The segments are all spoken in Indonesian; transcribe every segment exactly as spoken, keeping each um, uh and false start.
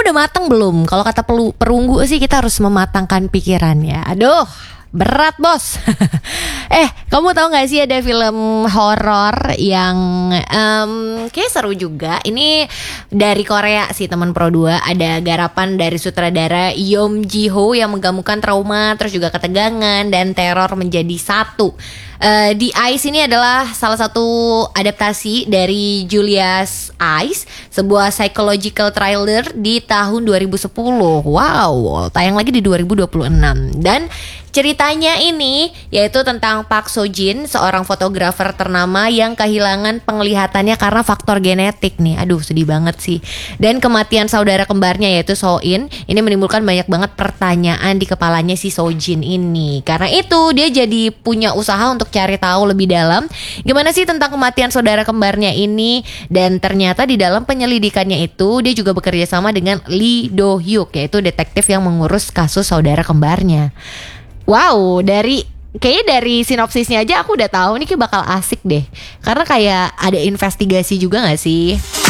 udah matang belum? Kalau kata pelu- perunggu sih kita harus mematangkan pikirannya. Aduh, berat bos. Eh, kamu tahu gak sih ada film horor yang um, kayak seru juga. Ini dari Korea sih teman Pro dua. Ada garapan dari sutradara Yom Ji Ho yang menggabungkan trauma, terus juga ketegangan dan teror menjadi satu. Uh, The Ice ini adalah salah satu adaptasi dari Julia's Eyes, sebuah psychological thriller di tahun dua ribu sepuluh. Wow, tayang lagi di dua ribu dua puluh enam. Dan ceritanya ini yaitu tentang Park Seo Jin, seorang fotografer ternama yang kehilangan penglihatannya karena faktor genetik nih. Aduh, sedih banget sih. Dan kematian saudara kembarnya yaitu So In ini menimbulkan banyak banget pertanyaan di kepalanya si Seo Jin ini. Karena itu dia jadi punya usaha untuk cari tahu lebih dalam gimana sih tentang kematian saudara kembarnya ini. Dan ternyata di dalam penyelidikannya itu dia juga bekerja sama dengan Lee Do Hyuk, yaitu detektif yang mengurus kasus saudara kembarnya. Wow, dari kayaknya dari sinopsisnya aja aku udah tahu nih kayak bakal asik deh. Karena kayak ada investigasi juga gak sih?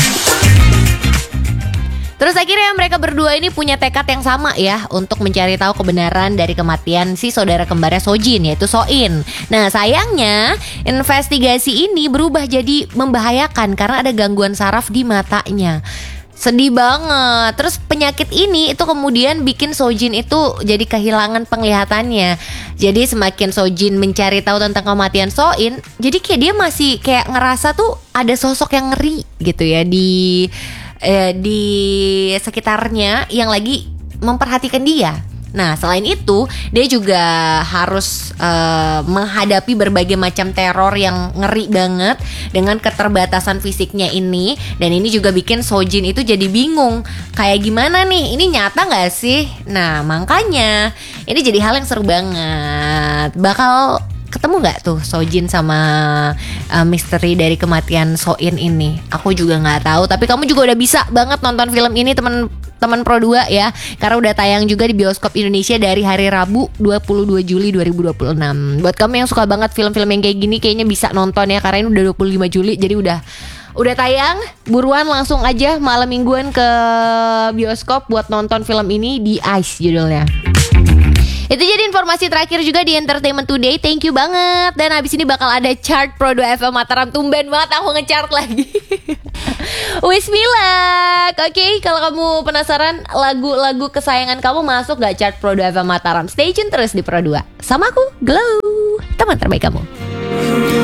Terus akhirnya mereka berdua ini punya tekad yang sama ya untuk mencari tahu kebenaran dari kematian si saudara kembarnya Seo Jin, yaitu So In. Nah sayangnya investigasi ini berubah jadi membahayakan karena ada gangguan saraf di matanya. Sedih banget. Terus penyakit ini itu kemudian bikin Seo Jin itu jadi kehilangan penglihatannya. Jadi semakin Seo Jin mencari tahu tentang kematian So In, jadi kayak dia masih kayak ngerasa tuh ada sosok yang ngeri gitu ya di eh, di sekitarnya yang lagi memperhatikan dia. Nah selain itu dia juga harus uh, menghadapi berbagai macam teror yang ngeri banget dengan keterbatasan fisiknya ini. Dan ini juga bikin Seo Jin itu jadi bingung, kayak gimana nih, ini nyata gak sih? Nah makanya ini jadi hal yang seru banget. Bakal ketemu gak tuh Seo Jin sama uh, misteri dari kematian So In ini? Aku juga gak tahu. Tapi kamu juga udah bisa banget nonton film ini teman teman Pro dua ya, karena udah tayang juga di bioskop Indonesia dari hari Rabu dua puluh dua Juli dua ribu dua puluh enam. Buat kamu yang suka banget film-film yang kayak gini, kayaknya bisa nonton ya, karena ini udah dua puluh lima Juli. Jadi udah udah tayang. Buruan langsung aja malam mingguan ke bioskop buat nonton film ini, The Ice judulnya. Itu jadi informasi terakhir juga di Entertainment Today. Thank you banget. Dan abis ini bakal ada chart Pro dua F M Mataram. Tumben banget aku nge-chart lagi. Wish me luck. Oke, okay, kalau kamu penasaran lagu-lagu kesayangan kamu masuk gak chart Pro dua F M Mataram, stay tune terus di Pro dua. Sama aku, Glow, teman terbaik kamu.